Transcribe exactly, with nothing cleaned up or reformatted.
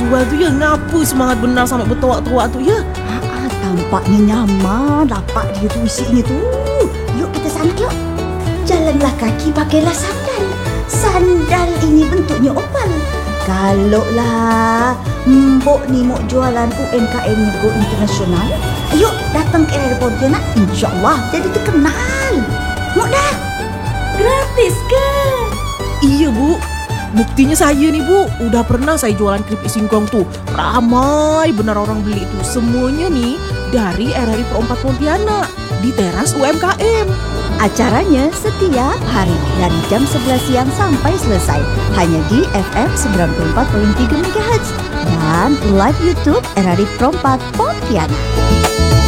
jual tu ya, ngapa semangat benar sampai bertuak-tuak tu ya? Ha, tampaknya nyaman lapak dia tu isinya tu. Yuk kita sana yuk. Jalanlah kaki, pakailah sandal. Sandal ini bentuknya oval. Kalaulah mbok ni mau jualan U M K M ni go internasional, ayo datang ke area Pontianak, insyaAllah jadi terkenal. Mau dah? Gratis ke? Iya Bu, buktinya saya nih Bu, udah pernah saya jualan keripik singkong tuh. Ramai benar orang beli tuh. Semuanya nih dari R R I Pro empat Pontianak di teras U M K M. Acaranya setiap hari dari jam sebelas siang sampai selesai. Hanya di F M sembilan puluh empat koma tiga megahertz dan live YouTube R R I Pro empat Pontianak.